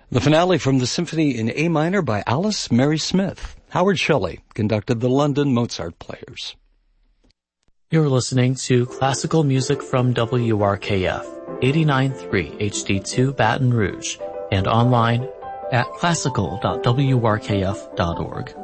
The finale from the Symphony in A minor by Alice Mary Smith. Howard Shelley conducted the London Mozart Players. You're listening to classical music from WRKF, 89.3 HD2 Baton Rouge, and online at classical.wrkf.org.